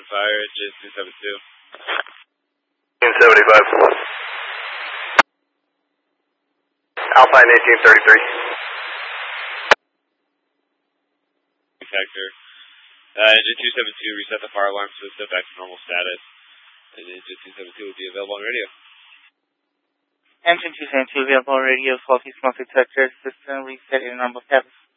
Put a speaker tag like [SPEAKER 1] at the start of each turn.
[SPEAKER 1] fire, J272.
[SPEAKER 2] 1875. Alpine 1833.
[SPEAKER 1] Factor. Engine 272, reset the fire alarm system back to normal status. And Engine 272 will be available on radio.
[SPEAKER 3] Engine 272 available on radio, faulty smoke detector system reset in normal status.